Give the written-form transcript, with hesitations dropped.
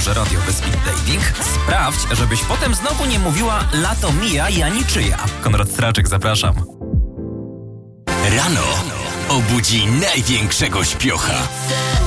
że radiowy speed dating? Sprawdź, żebyś potem znowu nie mówiła lato mija, ja niczyja. Konrad Straczyk, zapraszam. Rano obudzi największego śpiocha.